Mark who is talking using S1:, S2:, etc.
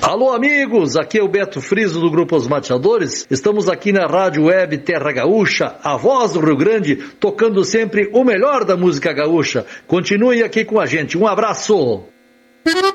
S1: Alô, amigos, aqui é o Beto Friso do Grupo Os Mateadores. Estamos aqui na Rádio Web Terra Gaúcha, a voz do Rio Grande, tocando sempre o melhor da música gaúcha. Continue aqui com a gente. Um abraço!